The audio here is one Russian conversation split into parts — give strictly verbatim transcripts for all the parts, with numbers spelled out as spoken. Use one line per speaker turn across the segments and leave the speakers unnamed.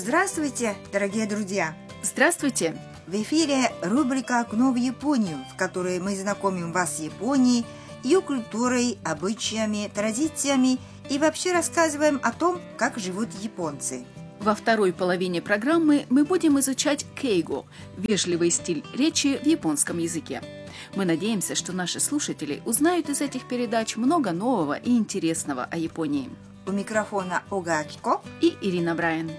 Здравствуйте, дорогие друзья!
Здравствуйте!
В эфире рубрика «Окно в Японию», в которой мы знакомим вас с Японией, ее культурой, обычаями, традициями и вообще рассказываем о том, как живут японцы.
Во второй половине программы мы будем изучать кейго – вежливый стиль речи в японском языке. Мы надеемся, что наши слушатели узнают из этих передач много нового и интересного о Японии.
У микрофона Ога Акико
и Ирина Брайан.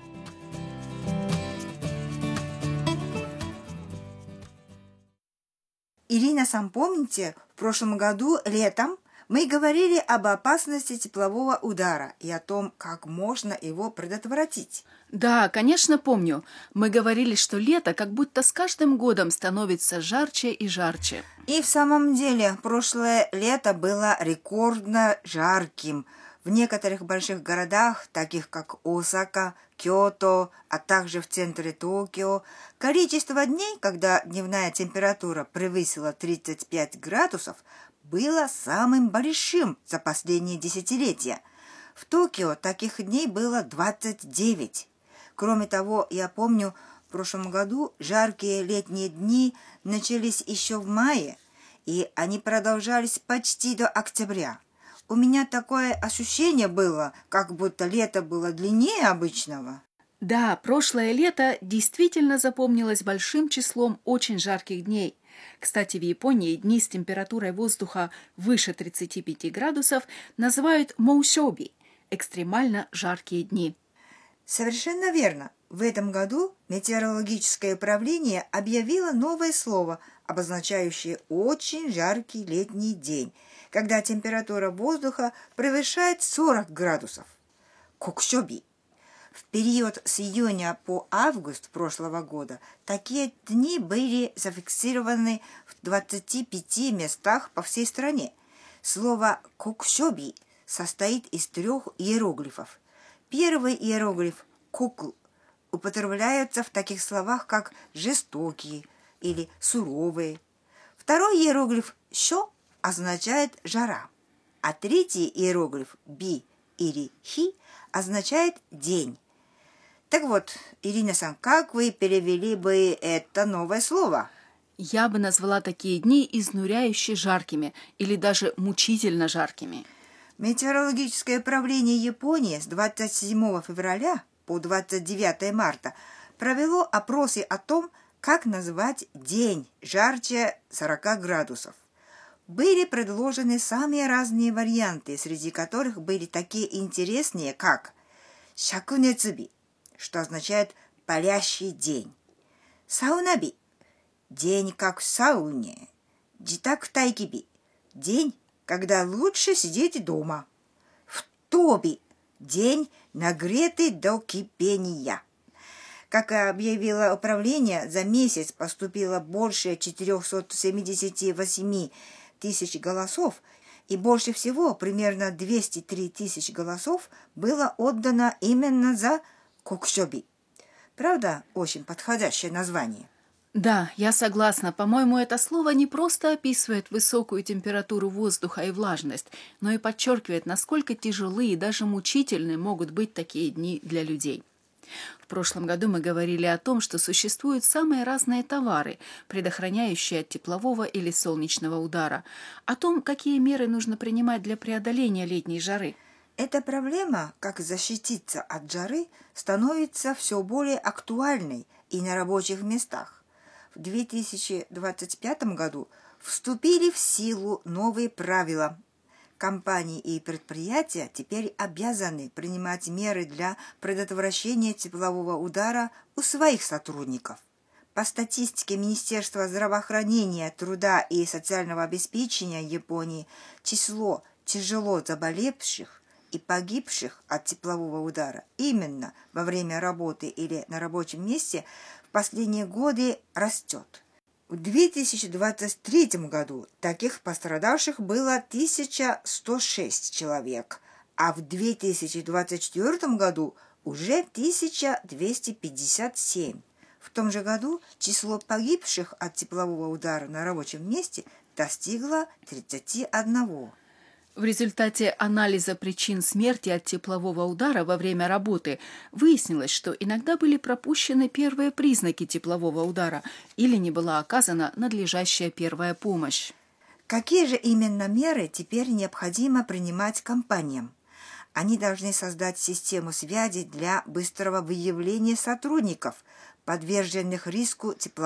Ирина-сан, помните, в прошлом году летом мы говорили об опасности теплового удара и о том, как можно его предотвратить.
Да, конечно, помню. Мы говорили, что лето как будто с каждым годом становится жарче и жарче.
И в самом деле, прошлое лето было рекордно жарким. В некоторых больших городах, таких как Осака, Киото, а также в центре Токио, количество дней, когда дневная температура превысила тридцать пять градусов, было самым большим за последние десятилетия. В Токио таких дней было двадцать девять. Кроме того, я помню, в прошлом году жаркие летние дни начались еще в мае, и они продолжались почти до октября. У меня такое ощущение было, как будто лето было длиннее обычного.
Да, прошлое лето действительно запомнилось большим числом очень жарких дней. Кстати, в Японии дни с температурой воздуха выше тридцати пяти градусов называют моусёби – экстремально жаркие дни.
Совершенно верно. В этом году метеорологическое управление объявило новое слово, обозначающее очень жаркий летний день, когда температура воздуха превышает сорок градусов. Кокшоби. В период с июня по август прошлого года такие дни были зафиксированы в двадцати пяти местах по всей стране. Слово «кокшоби» состоит из трех иероглифов. Первый иероглиф «коку» употребляется в таких словах, как «жестокий» или «суровый». Второй иероглиф «шо» означает «жара», а третий иероглиф «би» или «хи» означает «день». Так вот, Ирина-сан, как вы перевели бы это новое слово?
Я бы назвала такие дни изнуряюще жаркими или даже мучительно жаркими.
Метеорологическое управление Японии с двадцать седьмого февраля по двадцать девятое марта провело опросы о том, как назвать день жарче сорока градусов. Были предложены самые разные варианты, среди которых были такие интересные, как «шакунецуби», что означает «палящий день», «саунаби» – «день как в сауне», «джитаку-тайкиби» – «день, когда лучше сидеть дома», «футоби» – «день, нагретый до кипения». Как объявило управление, за месяц поступило больше четырехсот семидесяти восьми тысяч голосов, и больше всего, примерно двести три тысячи голосов, было отдано именно за кокшоби. Правда, очень подходящее название?
Да, я согласна. По-моему, это слово не просто описывает высокую температуру воздуха и влажность, но и подчеркивает, насколько тяжелые и даже мучительные могут быть такие дни для людей. В прошлом году мы говорили о том, что существуют самые разные товары, предохраняющие от теплового или солнечного удара, о том, какие меры нужно принимать для преодоления летней жары.
Эта проблема, как защититься от жары, становится все более актуальной и на рабочих местах. В две тысячи двадцать пятом году вступили в силу новые правила. Компании и предприятия теперь обязаны принимать меры для предотвращения теплового удара у своих сотрудников. По статистике Министерства здравоохранения, труда и социального обеспечения Японии, число тяжело заболевших и погибших от теплового удара именно во время работы или на рабочем месте в последние годы растет. В две тысячи двадцать третьем году таких пострадавших было тысяча сто шесть человек, а в две тысячи двадцать четвёртом году уже тысяча двести пятьдесят семь. В том же году число погибших от теплового удара на рабочем месте достигло тридцати одного.
В результате анализа причин смерти от теплового удара во время работы выяснилось, что иногда были пропущены первые признаки теплового удара или не была оказана надлежащая первая помощь.
Какие же именно меры теперь необходимо принимать компаниям? Они должны создать систему связи для быстрого выявления сотрудников, подверженных риску теплового